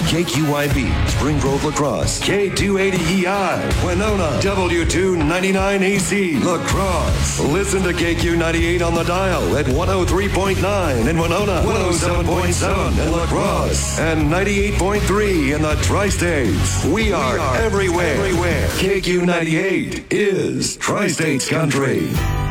KQYB, Spring Grove, La Crosse. K280EI, Winona. W299AC, La Crosse. Listen to KQ98 on the dial at 103.9 in Winona, 107.7 in La Crosse, and 98.3 in the Tri-States. We are everywhere. KQ98 is Tri-States Country.